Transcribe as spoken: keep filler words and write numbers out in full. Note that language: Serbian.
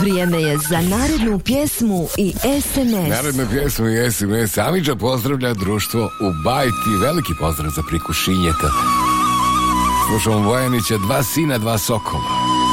Vrijeme je za narednu pjesmu i es em es. Narednu pjesmu i es em es. Amidža pozdravlja društvo u Bajti. Veliki pozdrav za Prikušinjeta. Slušamo Vojanića, dva sina, dva sokola.